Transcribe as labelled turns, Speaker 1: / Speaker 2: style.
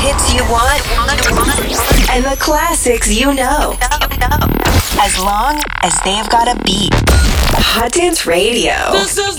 Speaker 1: hits you want and the classics you know. As long as they've got a beat. Hot Dance Radio.
Speaker 2: This is